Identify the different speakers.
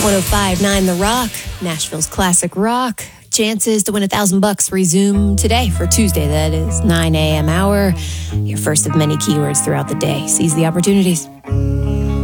Speaker 1: 105.9 The Rock, Nashville's classic rock. Chances to win $1,000 resume today for Tuesday. That is 9 a.m. hour. Your first of many keywords throughout the day. Seize the opportunities.